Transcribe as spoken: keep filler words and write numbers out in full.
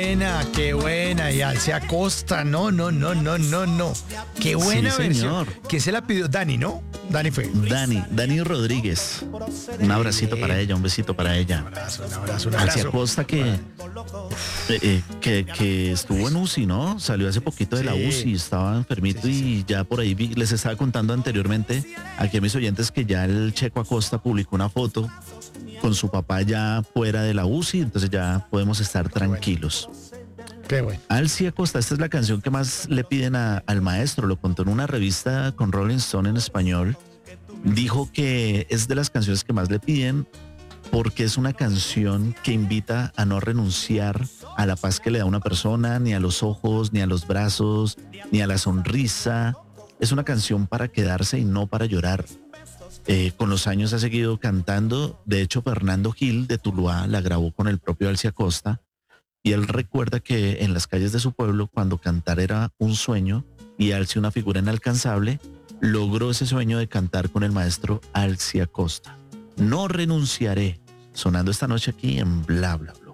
buena, qué buena. Y Alcia Acosta, no, no, no, no, no, no. Qué buena Sí, versión. señor. Que se la pidió Dani, ¿no? Dani fue. Dani, Dani Rodríguez. Un abracito Sí. para ella, un besito para ella. Un abrazo, un abrazo, un Alcia abrazo. Acosta que, eh, eh, que, que estuvo en U C I, ¿no? Salió hace poquito de la Sí. U C I, estaba enfermito Sí, sí, y ya por ahí vi- les estaba contando anteriormente aquí a mis oyentes que ya el Checo Acosta publicó una foto con su papá ya fuera de la U C I, entonces ya podemos estar tranquilos. Qué bueno. Alcia Acosta, esta es la canción que más le piden a- al maestro, lo contó en una revista con Rolling Stone en español. Dijo que es de las canciones que más le piden porque es una canción que invita a no renunciar a la paz que le da una persona, ni a los ojos, ni a los brazos, ni a la sonrisa. Es una canción para quedarse y no para llorar. Eh, con los años ha seguido cantando. De hecho, Fernando Gil de Tuluá la grabó con el propio Alcia Acosta. Y él recuerda que en las calles de su pueblo, cuando cantar era un sueño y Alcia una figura inalcanzable, logró ese sueño de cantar con el maestro Alcia Acosta. No renunciaré, sonando esta noche aquí en Bla Bla Bla.